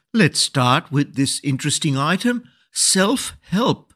Let's start with this interesting item, Self Help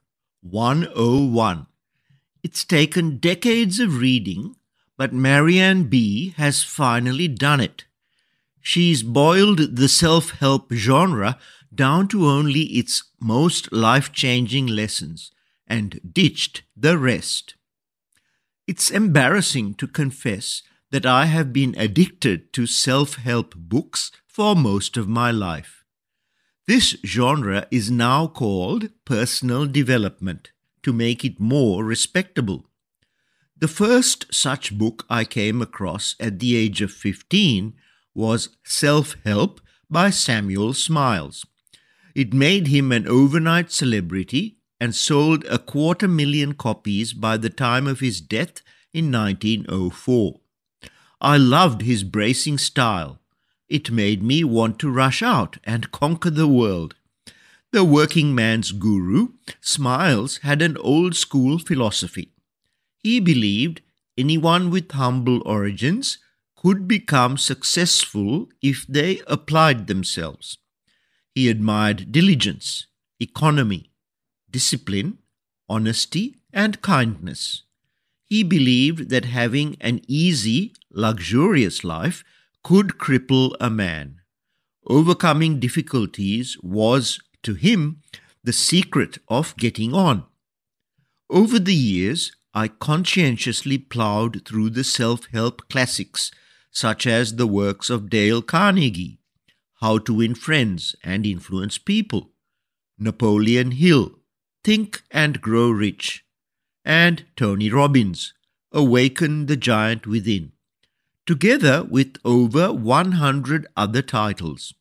101. It's taken decades of reading, but Marianne B. has finally done it. She's boiled the self help genre down to only its most life changing lessons and ditched the rest. It's embarrassing to confess that I have been addicted to self help books for most of my life. This genre is now called personal development to make it more respectable. The first such book I came across at the age of 15 was Self Help by Samuel Smiles. It made him an overnight celebrity and sold 250,000 copies by the time of his death in 1904. I loved his bracing style. It made me want to rush out and conquer the world. The working man's guru, Smiles, had an old school philosophy. He believed anyone with humble origins could become successful if they applied themselves. He admired diligence, economy, discipline, honesty, and kindness. He believed that having an easy, luxurious life could cripple a man. Overcoming difficulties was, to him, the secret of getting on. Over the years, I conscientiously ploughed through the self-help classics, such as the works of Dale Carnegie, How to Win Friends and Influence People, Napoleon Hill, Think and Grow Rich, and Tony Robbins, Awaken the Giant Within, together with over 100 other titles.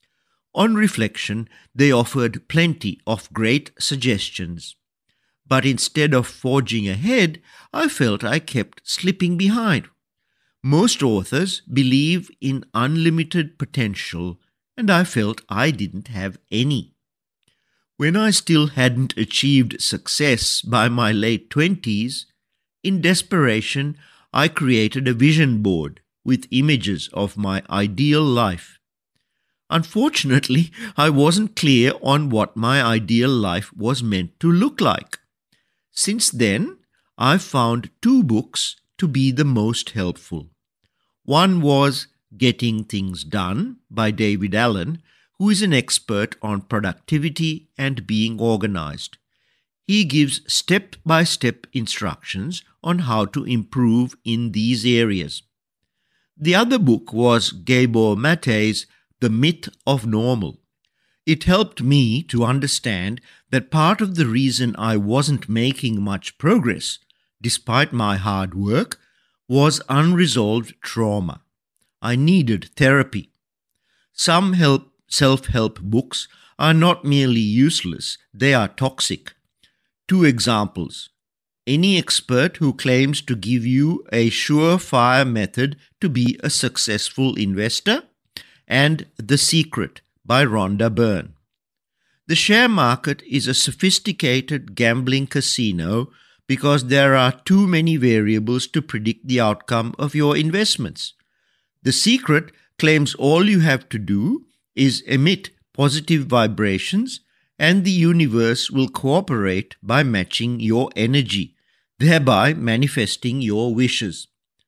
On reflection, they offered plenty of great suggestions. But instead of forging ahead, I felt I kept slipping behind. Most authors believe in unlimited potential, and I felt I didn't have any. When I still hadn't achieved success by my late 20s, in desperation, I created a vision board with images of my ideal life. Unfortunately, I wasn't clear on what my ideal life was meant to look like. Since then, I've found two books to be the most helpful. One was Getting Things Done by David Allen, who is an expert on productivity and being organized. He gives step-by-step instructions on how to improve in these areas. The other book was Gabor Mate's The Myth of Normal. It helped me to understand that part of the reason I wasn't making much progress, despite my hard work, was unresolved trauma. I needed therapy. Some self-help books are not merely useless, they are toxic. Two examples. Any expert who claims to give you a surefire method to be a successful investor, and The Secret by Rhonda Byrne. The share market is a sophisticated gambling casino because there are too many variables to predict the outcome of your investments. The Secret claims all you have to do is emit positive vibrations and the universe will cooperate by matching your energy, thereby manifesting your wishes.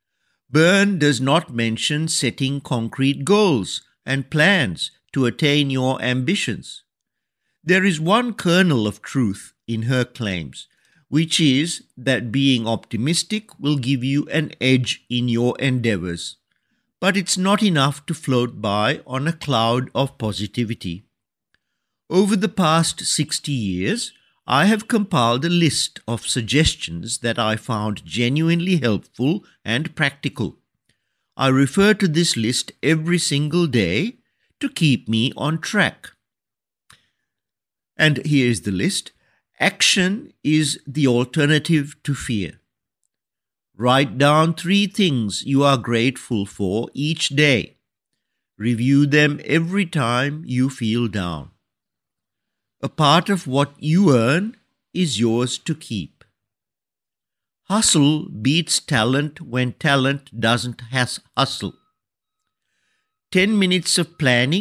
Byrne does not mention setting concrete goals and plans to attain your ambitions. There is one kernel of truth in her claims, which is that being optimistic will give you an edge in your endeavors. But it's not enough to float by on a cloud of positivity. Over the past 60 years, I have compiled a list of suggestions that I found genuinely helpful and practical. I refer to this list every single day to keep me on track. And here is the list. Action is the alternative to fear. Write down 3 things you are grateful for each day. Review them every time you feel down. A part of what you earn is yours to keep. Hustle beats talent when talent doesn't hustle. 10 minutes of planning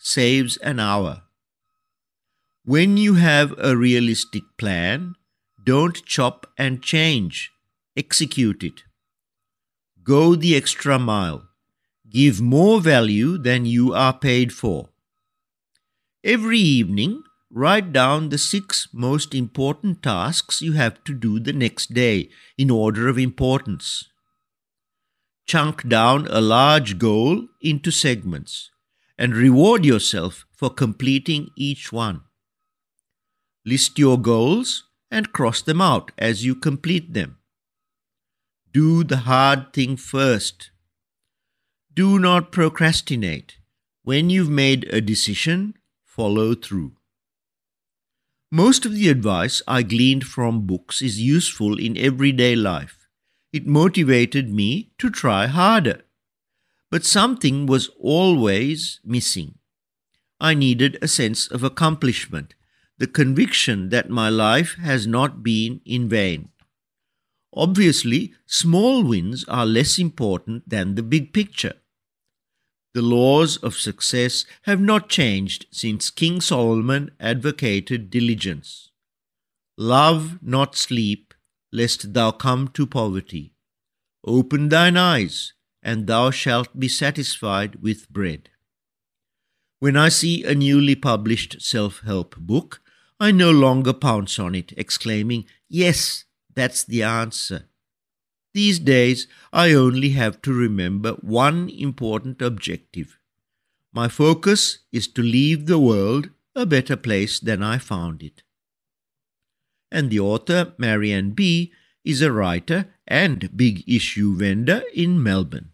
saves an hour. When you have a realistic plan, don't chop and change. Execute it. Go the extra mile. Give more value than you are paid for. Every evening, write down the 6 most important tasks you have to do the next day in order of importance. Chunk down a large goal into segments and reward yourself for completing each one. List your goals and cross them out as you complete them. Do the hard thing first. Do not procrastinate. When you've made a decision, follow through. Most of the advice I gleaned from books is useful in everyday life. It motivated me to try harder. But something was always missing. I needed a sense of accomplishment, the conviction that my life has not been in vain. Obviously, small wins are less important than the big picture. The laws of success have not changed since King Solomon advocated diligence. Love not sleep, lest thou come to poverty. Open thine eyes, and thou shalt be satisfied with bread. When I see a newly published self-help book, I no longer pounce on it, exclaiming, "Yes, that's the answer." These days, I only have to remember one important objective. My focus is to leave the world a better place than I found it. And the author, Marianne B., is a writer and big issue vendor in Melbourne.